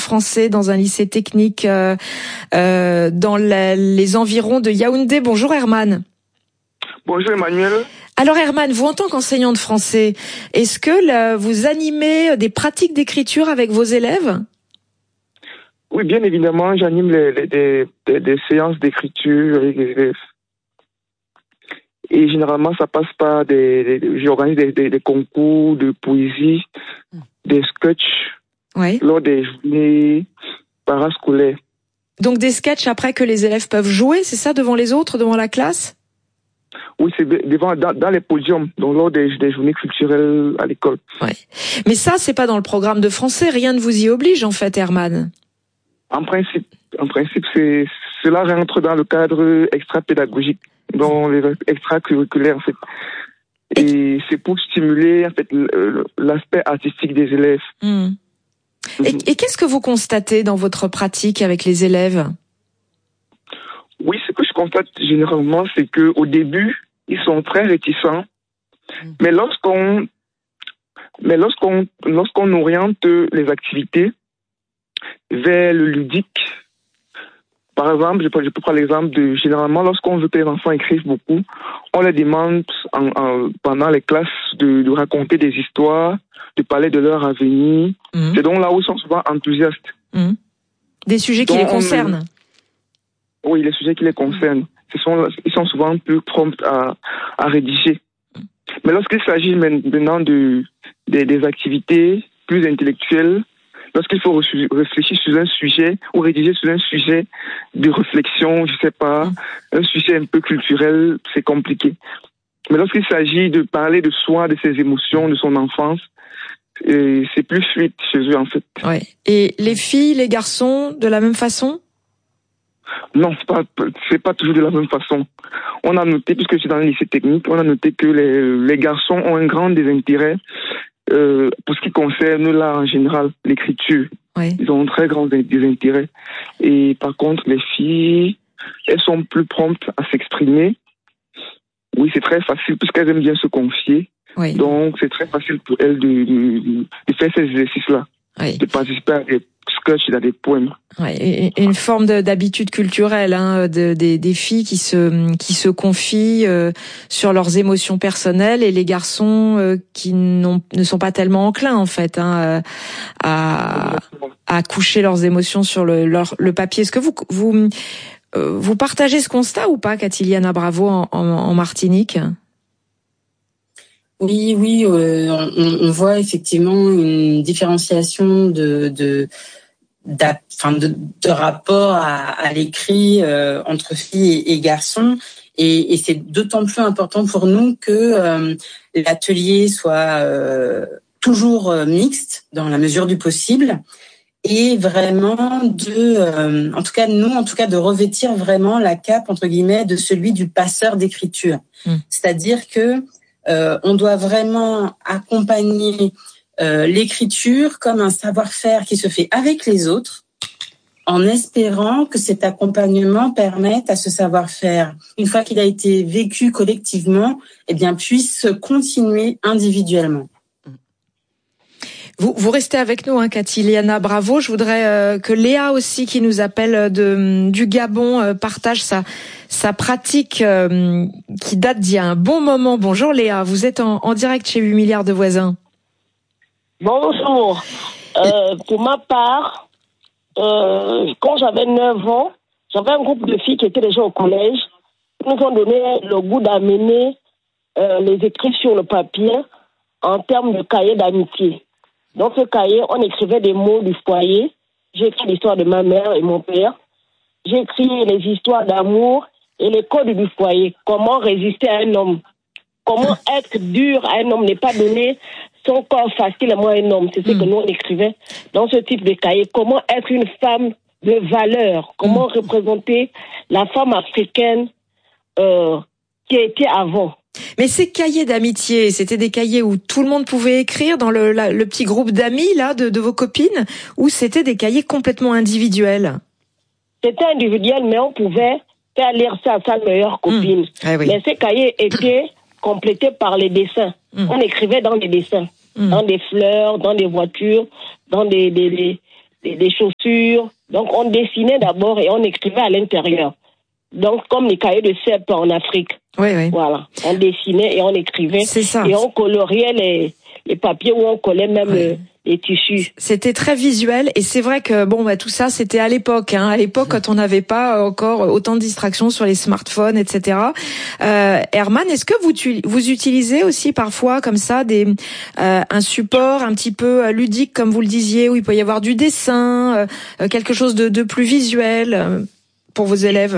français dans un lycée technique dans les environs de Yaoundé. Bonjour Herman. Bonjour Emmanuel. Alors Herman, vous en tant qu'enseignant de français, est-ce que vous animez des pratiques d'écriture avec vos élèves ? Oui, bien évidemment, j'anime des séances d'écriture avec les élèves. Et généralement, ça passe par j'organise des concours de poésie, des sketchs, lors des journées parascolaires. Donc des sketchs après que les élèves peuvent jouer, c'est ça, devant les autres, devant la classe ? Oui, c'est dans les podiums, donc lors des journées culturelles à l'école. Ouais. Mais ça, c'est pas dans le programme de français, rien ne vous y oblige en fait, Herman. En principe, cela rentre dans le cadre extra-pédagogique, dans les extracurriculaires en fait. Et c'est pour stimuler en fait l'aspect artistique des élèves. Et qu'est-ce que vous constatez dans votre pratique avec les élèves ? Oui, ce que je constate généralement, c'est que au début, ils sont très réticents, mais lorsqu'on oriente les activités vers le ludique, par exemple, je peux prendre l'exemple de généralement lorsqu'on veut que les enfants écrivent beaucoup, on leur demande pendant les classes de raconter des histoires, de parler de leur avenir. C'est donc là où ils sont souvent enthousiastes. Des sujets qui les concernent. Oui, les sujets qui les concernent. Ils sont souvent plus prompts à rédiger. Mais lorsqu'il s'agit maintenant des activités plus intellectuelles, lorsqu'il faut réfléchir sur un sujet ou rédiger sur un sujet de réflexion, je sais pas, un sujet un peu culturel, c'est compliqué. Mais lorsqu'il s'agit de parler de soi, de ses émotions, de son enfance, c'est plus fluide chez eux en fait. Ouais. Et les filles, les garçons, de la même façon ? Non, c'est pas toujours de la même façon. On a noté, puisque je suis dans le lycée technique, on a noté que les garçons ont un grand désintérêt pour ce qui concerne là en général l'écriture. Ils ont un très grand désintérêt. Et par contre, les filles, elles sont plus promptes à s'exprimer. Oui, c'est très facile puisqu'elles aiment bien se confier. Donc, c'est très facile pour elles de faire ces exercices-là, de participer à des sketchs, à des poèmes. Une forme d'habitude culturelle, des filles qui se confient sur leurs émotions personnelles et les garçons qui ne sont pas tellement enclins en fait à coucher leurs émotions sur le papier. Est-ce que vous partagez ce constat ou pas, Catiliana Bravo, en Martinique ? Oui, on voit effectivement une différenciation de rapport à l'écrit entre filles et garçons, et c'est d'autant plus important pour nous que l'atelier soit toujours mixte dans la mesure du possible, et vraiment en tout cas de revêtir vraiment la cape entre guillemets de celui du passeur d'écriture. C'est-à-dire que on doit vraiment accompagner l'écriture comme un savoir-faire qui se fait avec les autres, en espérant que cet accompagnement permette à ce savoir-faire, une fois qu'il a été vécu collectivement, puisse continuer individuellement. Vous restez avec nous, Catiliana Bravo. Je voudrais que Léa aussi, qui nous appelle du Gabon, partage sa pratique qui date d'il y a un bon moment. Bonjour Léa, vous êtes en direct chez 8 milliards de voisins. Bonjour. Pour ma part, quand j'avais 9 ans, j'avais un groupe de filles qui étaient déjà au collège. Ils nous ont donné le goût d'amener les écrits sur le papier en termes de cahier d'amitié. Dans ce cahier, on écrivait des mots du foyer. J'ai écrit l'histoire de ma mère et mon père. J'ai écrit les histoires d'amour et les codes du foyer. Comment résister à un homme. Comment être dur à un homme, ne pas donner son corps facilement à un homme. C'est ce que nous on écrivait dans ce type de cahier. Comment être une femme de valeur. Comment représenter la femme africaine qui était avant. Mais ces cahiers d'amitié, c'était des cahiers où tout le monde pouvait écrire dans le petit groupe d'amis là de vos copines, ou c'était des cahiers complètement individuels? C'était individuel, mais on pouvait faire lire ça à sa meilleure copine. Mais ces cahiers étaient complétés par les dessins. On écrivait dans les dessins, dans des fleurs, dans des voitures, dans des des chaussures. Donc, on dessinait d'abord et on écrivait à l'intérieur. Donc, comme les cahiers de cèpe en Afrique. Oui, oui. Voilà. On dessinait et on écrivait. C'est ça. Et on coloriait les papiers ou on collait même les tissus. C'était très visuel et c'est vrai que tout ça c'était à l'époque, à l'époque quand on n'avait pas encore autant de distractions sur les smartphones, etc. Herman, est-ce que vous utilisez aussi parfois comme ça un support un petit peu ludique comme vous le disiez où il peut y avoir du dessin, quelque chose de plus visuel pour vos élèves?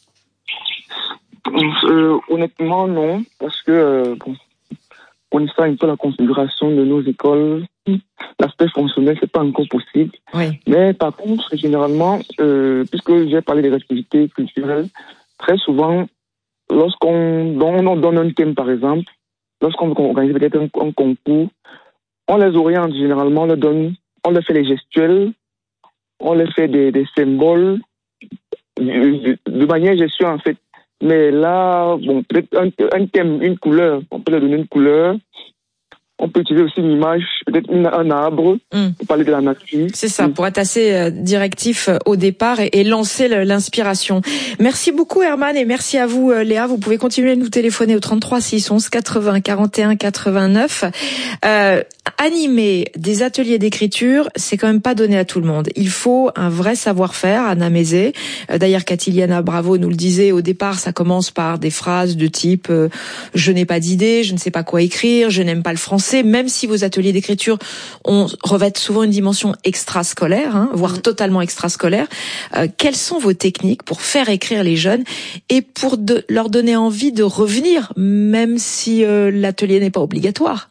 Honnêtement non, parce que connaissant un peu la configuration de nos écoles, l'aspect fonctionnel, c'est pas encore possible. Oui. Mais par contre, généralement, puisque j'ai parlé des activités culturelles, très souvent, lorsqu'on donne un thème, par exemple, lorsqu'on organise peut-être un concours, on les oriente généralement, on leur fait les gestuels, on leur fait des symboles, de manière gestuelle en fait. Mais là, peut-être un thème, une couleur, on peut leur donner une couleur. On peut utiliser aussi une image, peut-être un arbre, pour parler de la nature. C'est ça, pour être assez directif au départ et lancer l'inspiration. Merci beaucoup Herman et merci à vous Léa. Vous pouvez continuer de nous téléphoner au 33 611 80 41 89. Animer des ateliers d'écriture, c'est quand même pas donné à tout le monde. Il faut un vrai savoir-faire, Anna Mézé. D'ailleurs, Catiliana Bravo nous le disait, au départ, ça commence par des phrases de type je n'ai pas d'idée, je ne sais pas quoi écrire, je n'aime pas le français, même si vos ateliers d'écriture revêtent souvent une dimension extrascolaire, voire totalement extrascolaire. Quelles sont vos techniques pour faire écrire les jeunes et pour leur donner envie de revenir, même si l'atelier n'est pas obligatoire?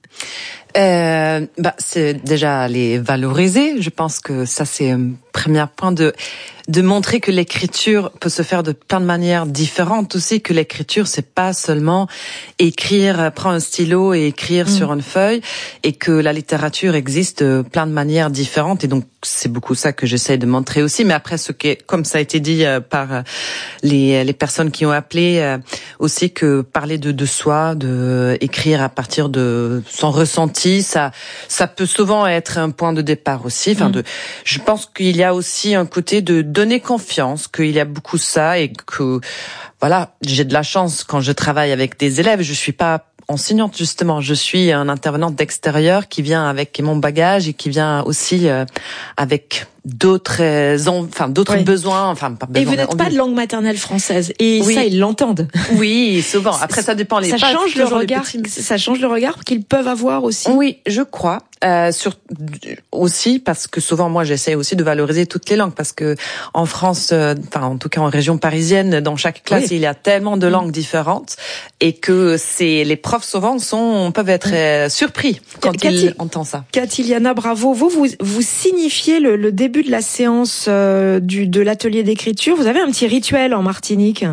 C'est déjà les valoriser. Je pense que ça, c'est un premier point de montrer que l'écriture peut se faire de plein de manières différentes aussi, que l'écriture, c'est pas seulement écrire, prendre un stylo et écrire sur une feuille, et que la littérature existe de plein de manières différentes. Et donc, c'est beaucoup ça que j'essaie de montrer aussi. Mais après, comme ça a été dit par les personnes qui ont appelé, aussi que parler de soi, de écrire à partir de son ressenti, ça peut souvent être un point de départ aussi. Je pense qu'il y a aussi un côté de donner confiance, qu'il y a beaucoup ça, et que voilà, j'ai de la chance quand je travaille avec des élèves. Je suis pas enseignante justement, je suis un intervenant d'extérieur qui vient avec mon bagage et qui vient aussi avec d'autres besoins, pas besoin. Et vous n'êtes pas de langue maternelle française, et oui. Ça ils l'entendent. Oui, souvent. Après ça dépend ça change le regard, ça change le regard qu'ils peuvent avoir aussi. Oui, je crois. Aussi parce que souvent moi j'essaie aussi de valoriser toutes les langues, parce que en France, en tout cas en région parisienne, dans chaque classe il y a tellement de langues différentes, et que les profs souvent peuvent être surpris quand ils entendent ça. Catiliana Bravo, vous signifiez le début de la séance de l'atelier d'écriture. Vous avez un petit rituel en Martinique?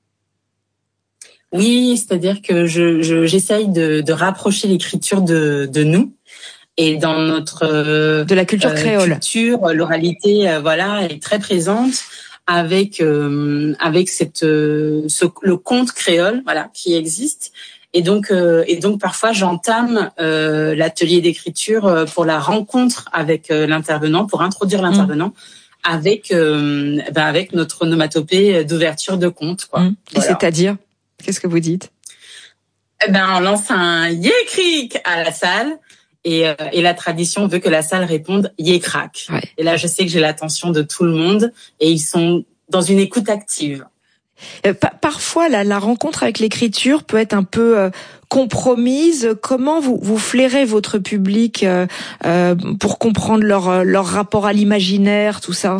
Oui, c'est-à-dire que j'essaye de rapprocher l'écriture de nous. Et dans notre de la culture créole, l'oralité, est très présente avec le conte créole, qui existe. Et donc parfois j'entame l'atelier d'écriture pour la rencontre avec l'intervenant, pour introduire l'intervenant avec notre onomatopée d'ouverture de conte, quoi. Et c'est-à-dire, qu'est-ce que vous dites? On lance un yécric à la salle. Et la tradition veut que la salle réponde « yé-crac ». Ouais. Et là, je sais que j'ai l'attention de tout le monde et ils sont dans une écoute active. Parfois, la rencontre avec l'écriture peut être un peu compromise. Comment vous flairez votre public pour comprendre leur rapport à l'imaginaire, tout ça?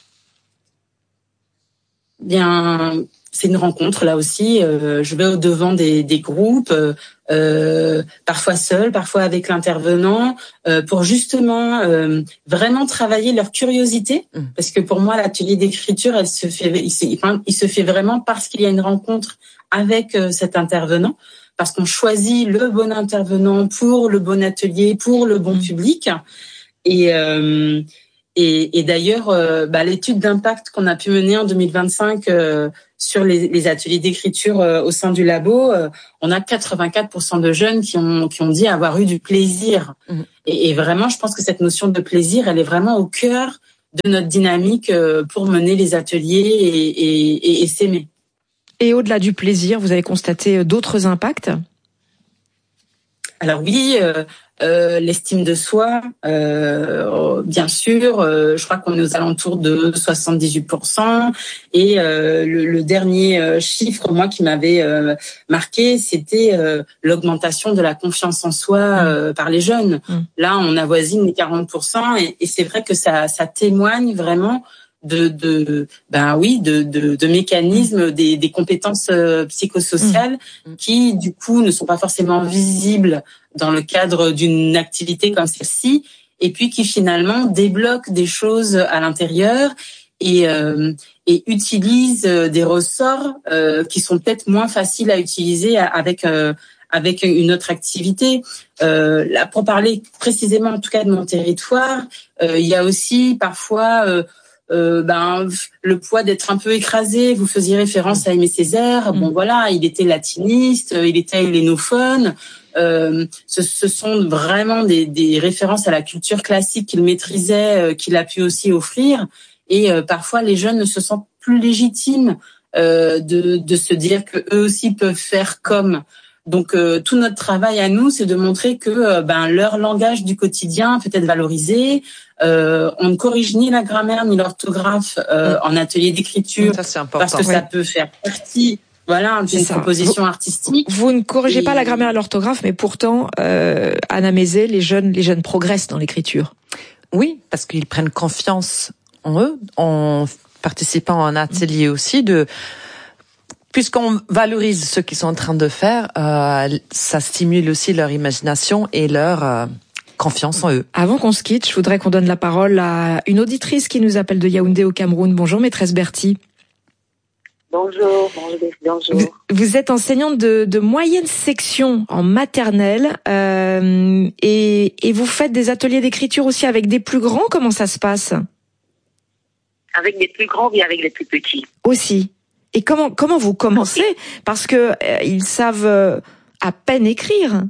Bien, c'est une rencontre là aussi. Je vais au-devant des groupes, parfois seul, parfois avec l'intervenant, pour justement vraiment travailler leur curiosité. Parce que pour moi, l'atelier d'écriture, il se fait vraiment parce qu'il y a une rencontre avec cet intervenant, parce qu'on choisit le bon intervenant pour le bon atelier, pour le bon public. Et d'ailleurs, l'étude d'impact qu'on a pu mener en 2025 sur les ateliers d'écriture au sein du labo, on a 84% de jeunes qui ont dit avoir eu du plaisir. Et vraiment, je pense que cette notion de plaisir, elle est vraiment au cœur de notre dynamique pour mener les ateliers et s'aimer. Et au-delà du plaisir, vous avez constaté d'autres impacts ? Alors oui, l'estime de soi, bien sûr, je crois qu'on est aux alentours de 78%. Et le dernier chiffre, moi, qui m'avait marqué, c'était l'augmentation de la confiance en soi par les jeunes. Là, on avoisine les 40%, et c'est vrai que ça témoigne vraiment de mécanismes, des compétences psychosociales qui du coup ne sont pas forcément visibles dans le cadre d'une activité comme celle-ci, et puis qui finalement débloquent des choses à l'intérieur et utilisent des ressorts qui sont peut-être moins faciles à utiliser avec une autre activité. Là, pour parler précisément en tout cas de mon territoire, il y a aussi parfois le poids d'être un peu écrasé. Vous faisiez référence à Aimé Césaire. Bon, voilà, il était latiniste, il était hellénophone. Ce sont vraiment des références à la culture classique qu'il maîtrisait, qu'il a pu aussi offrir. Et parfois, les jeunes ne se sentent plus légitimes de se dire que eux aussi peuvent faire comme. Donc tout notre travail à nous, c'est de montrer que leur langage du quotidien peut être valorisé. On ne corrige ni la grammaire ni l'orthographe en atelier d'écriture, ça, c'est important, parce que ça peut faire partie d'une proposition artistique. Vous ne corrigez pas la grammaire et l'orthographe, mais pourtant, Anna Mézé, les jeunes progressent dans l'écriture. Oui, parce qu'ils prennent confiance en eux, en participant à un atelier aussi puisqu'on valorise ce qu'ils sont en train de faire, ça stimule aussi leur imagination et leur confiance en eux. Avant qu'on se quitte, je voudrais qu'on donne la parole à une auditrice qui nous appelle de Yaoundé au Cameroun. Bonjour, maîtresse Berti. Bonjour. Vous êtes enseignante de moyenne section en maternelle et vous faites des ateliers d'écriture aussi avec des plus grands. Comment ça se passe ? Avec des plus grands et avec les plus petits. Aussi. Et comment vous commencez ? Parce que ils savent à peine écrire.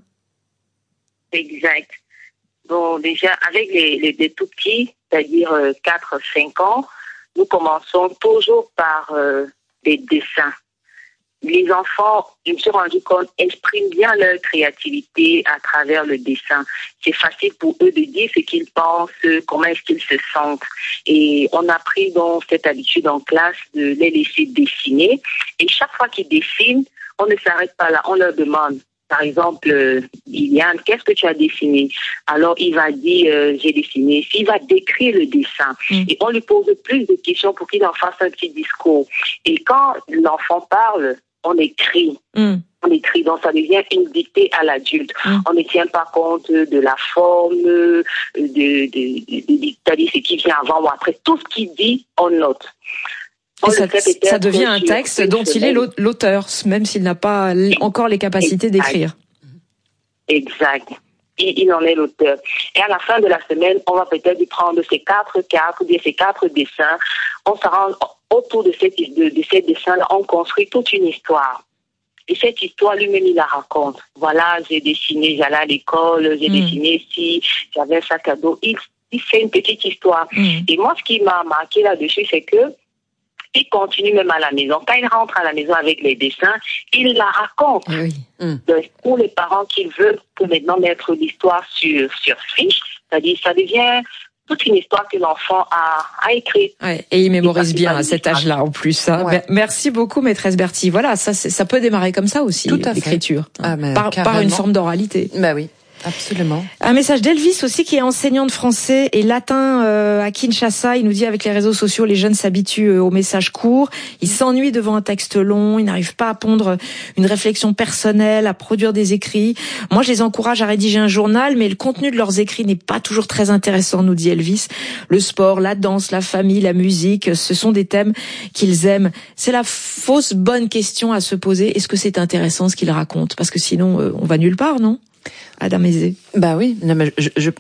Exact. Bon, déjà, avec les tout petits, c'est-à-dire 4-5 ans, nous commençons toujours par des dessins. Les enfants, je me suis rendu compte, expriment bien leur créativité à travers le dessin. C'est facile pour eux de dire ce qu'ils pensent, comment est-ce qu'ils se sentent. Et on a pris donc cette habitude en classe de les laisser dessiner. Et chaque fois qu'ils dessinent, on ne s'arrête pas là. On leur demande, par exemple, Liliane, qu'est-ce que tu as dessiné? Alors, il va dire, j'ai dessiné. Il va décrire le dessin. Et on lui pose plus de questions pour qu'il en fasse un petit discours. Et quand l'enfant parle, on écrit. On écrit, donc ça devient une dictée à l'adulte. On ne tient pas compte de la forme, c'est-à-dire ce qui vient avant ou après. Tout ce qu'il dit, on note. Ça devient un texte dont il est l'auteur, même s'il n'a pas encore les capacités d'écrire. Exact. Il en est l'auteur. Et à la fin de la semaine, on va peut-être lui prendre ces 4 cartes, ou bien ces 4 dessins. On s'arrange autour de ces dessins-là, on construit toute une histoire. Et cette histoire, lui-même, il la raconte. Voilà, j'ai dessiné, j'allais à l'école, j'ai dessiné ici, j'avais un sac à dos. Il fait une petite histoire. Et moi, ce qui m'a marqué là-dessus, c'est que il continue même à la maison. Quand il rentre à la maison avec les dessins, il la raconte. Donc, pour les parents qui veulent pour maintenant mettre l'histoire sur fiche, c'est-à-dire ça devient toute une histoire que l'enfant a écrite. Ouais, et il mémorise bien à cet âge-là en plus. Hein. Ouais. Merci beaucoup, maîtresse Berti. Voilà, ça peut démarrer comme ça aussi, l'écriture. Par une forme d'oralité. Bah oui. Absolument. Un message d'Elvis aussi, qui est enseignant de français et latin à Kinshasa. Il nous dit, avec les réseaux sociaux, les jeunes s'habituent aux messages courts. Ils s'ennuient devant un texte long. Ils n'arrivent pas à pondre une réflexion personnelle, à produire des écrits. Moi, je les encourage à rédiger un journal, mais le contenu de leurs écrits n'est pas toujours très intéressant, nous dit Elvis. Le sport, la danse, la famille, la musique, ce sont des thèmes qu'ils aiment. C'est la fausse bonne question à se poser. Est-ce que c'est intéressant ce qu'ils racontent? Parce que sinon, on va nulle part, non? Adam Mézé. Bah oui, non mais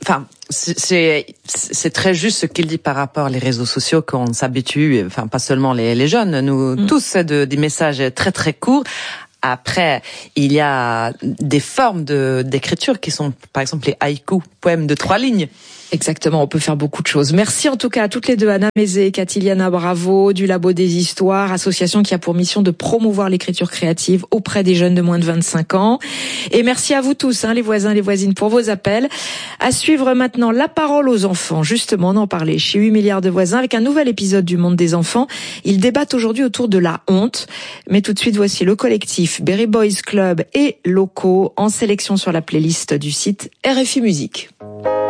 c'est très juste ce qu'il dit par rapport aux réseaux sociaux, qu'on s'habitue, enfin pas seulement les jeunes, nous tous, des messages très très courts. Après, il y a des formes d'écriture qui sont, par exemple, les haïkus, poèmes de 3 lignes. Exactement, on peut faire beaucoup de choses. Merci en tout cas à toutes les deux, Anna Mézé et Catiliana Bravo du Labo des Histoires, association qui a pour mission de promouvoir l'écriture créative auprès des jeunes de moins de 25 ans. Et merci à vous tous, les voisins, les voisines, pour vos appels. À suivre maintenant La Parole aux enfants. Justement, on en parlait chez 8 milliards de voisins avec un nouvel épisode du Monde des enfants. Ils débattent aujourd'hui autour de la honte. Mais tout de suite, voici le collectif Berry Boys Club et Loco en sélection sur la playlist du site RFI Musique.